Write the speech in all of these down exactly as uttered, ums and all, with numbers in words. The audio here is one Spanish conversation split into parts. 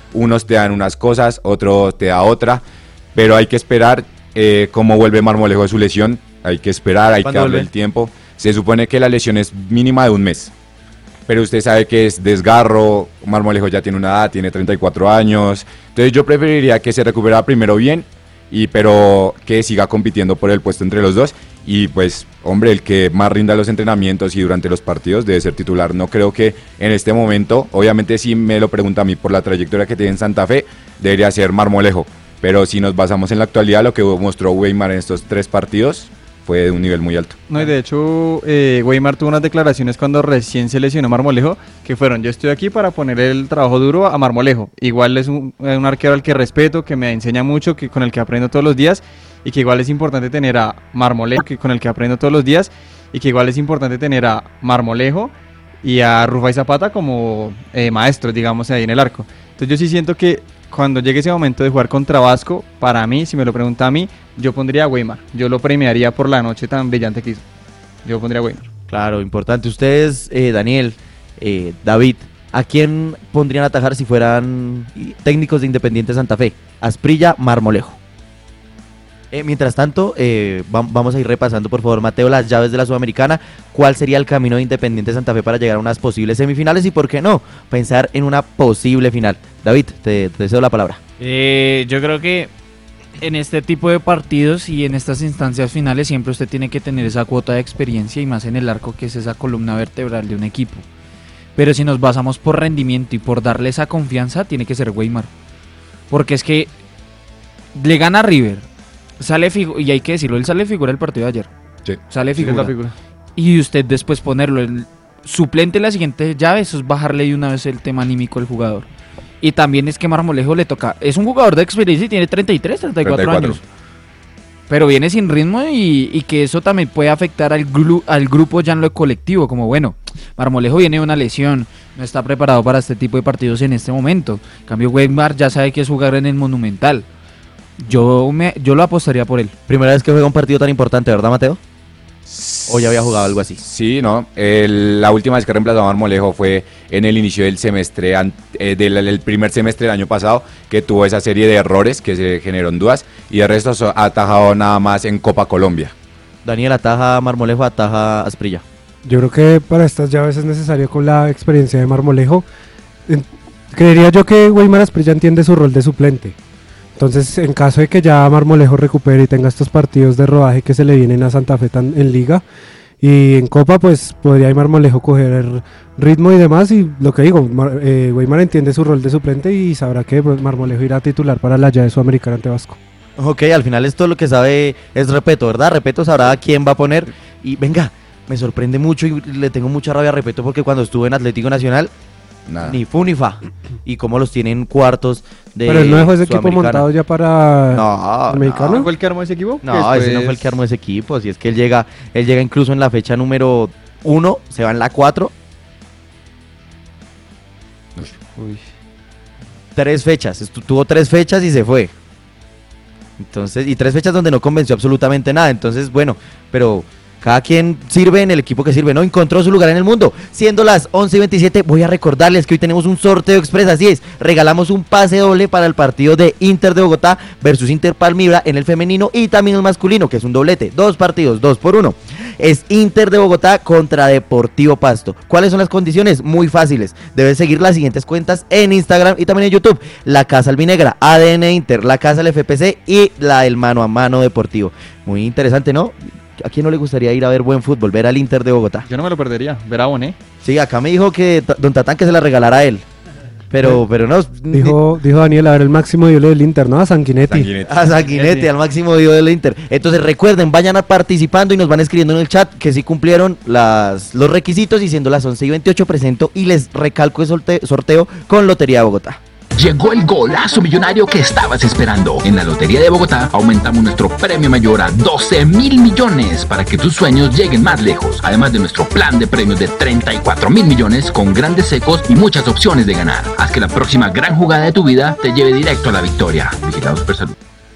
unos te dan unas cosas, otros te da otra, pero hay que esperar eh, cómo vuelve Marmolejo de su lesión, hay que esperar, hay que darle vuelve? el tiempo. Se supone que la lesión es mínima de un mes, pero usted sabe que es desgarro, Marmolejo ya tiene una edad, tiene treinta y cuatro años, entonces yo preferiría que se recuperara primero bien, y pero que siga compitiendo por el puesto entre los dos, y pues, hombre, el que más rinda los entrenamientos y durante los partidos debe ser titular. No creo que en este momento, obviamente si me lo pregunta a mí por la trayectoria que tiene en Santa Fe, debería ser Marmolejo, pero si nos basamos en la actualidad, lo que mostró Weimar en estos tres partidos fue de un nivel muy alto. No, y de hecho, eh, Weimar tuvo unas declaraciones cuando recién se lesionó Marmolejo, que fueron: yo estoy aquí para poner el trabajo duro a Marmolejo. Igual es un, un arquero al que respeto, que me enseña mucho, que con el que aprendo todos los días, y que igual es importante tener a Marmolejo, que con el que aprendo todos los días, y que igual es importante tener a Marmolejo y a Rufai Zapata como eh, maestros, digamos, ahí en el arco. Entonces yo sí siento que cuando llegue ese momento de jugar contra Vasco, para mí, si me lo pregunta a mí, yo pondría a Weimar. Yo lo premiaría por la noche tan brillante que hizo. Yo pondría a Weimar. Claro, importante. Ustedes, eh, Daniel, eh, David, ¿a quién pondrían a atajar si fueran técnicos de Independiente Santa Fe? Asprilla, Marmolejo. Eh, mientras tanto, eh, va, vamos a ir repasando, por favor, Mateo, las llaves de la Sudamericana. ¿Cuál sería el camino de Independiente Santa Fe para llegar a unas posibles semifinales? Y, ¿por qué no?, pensar en una posible final. David, te, te cedo la palabra. Eh, yo creo que en este tipo de partidos y en estas instancias finales siempre usted tiene que tener esa cuota de experiencia, y más en el arco, que es esa columna vertebral de un equipo. Pero si nos basamos por rendimiento y por darle esa confianza, tiene que ser Weimar. Porque es que le gana a River, sale figu- y hay que decirlo, él sale figura del partido de ayer. Sí. Sale Sí, figura. es la figura. Y usted después ponerlo en suplente en la siguiente llave, eso es bajarle de una vez el tema anímico al jugador. Y también es que Marmolejo le toca, es un jugador de experiencia y tiene treinta y tres, treinta y cuatro, treinta y cuatro años. Pero viene sin ritmo, y, y que eso también puede afectar al, glu- al grupo ya en lo colectivo, como bueno, Marmolejo viene de una lesión, no está preparado para este tipo de partidos en este momento. En cambio, Weimar ya sabe que es jugar en el Monumental. Yo me yo lo apostaría por él. Primera vez que juega un partido tan importante, ¿verdad, Mateo? ¿O ya había jugado algo así? Sí, no. El, la última vez que reemplazó a Marmolejo fue en el inicio del semestre, eh, del el primer semestre del año pasado, que tuvo esa serie de errores que se generó en dudas, y de resto ha atajado nada más en Copa Colombia. Daniel, ataja Marmolejo, ataja Asprilla. Yo creo que para estas llaves es necesario con la experiencia de Marmolejo. En, creería yo que Weimar Asprilla entiende su rol de suplente. Entonces, en caso de que ya Marmolejo recupere y tenga estos partidos de rodaje que se le vienen a Santa Fe tan, en Liga y en Copa, pues podría Marmolejo coger ritmo y demás. Y lo que digo, Mar, eh, Weimar entiende su rol de suplente y sabrá que pues, Marmolejo irá a titular para la llave sudamericana ante Vasco. Ok, al final esto lo que sabe es Repeto, ¿verdad? Repeto sabrá a quién va a poner. Y venga, me sorprende mucho y le tengo mucha rabia a Repeto, porque cuando estuvo en Atlético Nacional, nada, ni fu ni fa. Y cómo los tienen cuartos de Pero él no dejó ese equipo montado ya para no, el mexicano. ¿No fue el que armó ese equipo? No, después... ese no fue el que armó ese equipo. Si es que él llega, él llega incluso en la fecha número uno, se va en la cuatro. Uy. Tres fechas, estu- tuvo tres fechas y se fue. Entonces, y tres fechas donde no convenció absolutamente nada. Entonces, bueno, pero cada quien sirve en el equipo que sirve, ¿no? Encontró su lugar en el mundo. Siendo las once y veintisiete, voy a recordarles que hoy tenemos un sorteo express, así es. Regalamos un pase doble para el partido de Inter de Bogotá versus Inter Palmira en el femenino y también el masculino, que es un doblete. Dos partidos, dos por uno. Es Inter de Bogotá contra Deportivo Pasto. ¿Cuáles son las condiciones? Muy fáciles. Debes seguir las siguientes cuentas en Instagram y también en YouTube. La Casa Albinegra, A D N Inter, la Casa del F P C y la del Mano a Mano Deportivo. Muy interesante, ¿no? ¿A quién no le gustaría ir a ver buen fútbol? Ver al Inter de Bogotá. Yo no me lo perdería, ver a Boné. Sí, acá me dijo que t- Don Tatán que se la regalara a él. Pero, pero no. Dijo, dijo Daniel, a ver el máximo ídolo del Inter, ¿no? A Sanguinetti. Sanguinetti. A Sanguinetti, al máximo ídolo del Inter. Entonces recuerden, vayan a participando y nos van escribiendo en el chat que sí cumplieron las, los requisitos, y siendo las once y veintiocho presento y les recalco el sorteo, sorteo con Lotería de Bogotá. Llegó el golazo millonario que estabas esperando. En la Lotería de Bogotá aumentamos nuestro premio mayor a doce mil millones para que tus sueños lleguen más lejos. Además de nuestro plan de premios de treinta y cuatro mil millones con grandes secos y muchas opciones de ganar. Haz que la próxima gran jugada de tu vida te lleve directo a la victoria. Vigilado Supersalud.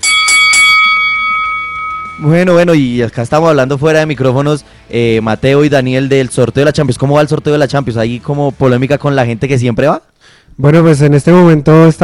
Bueno, bueno, y acá estamos hablando fuera de micrófonos, eh, Mateo y Daniel, del sorteo de la Champions. ¿Cómo va el sorteo de la Champions? ¿Hay como polémica con la gente que siempre va? Bueno, pues en este momento está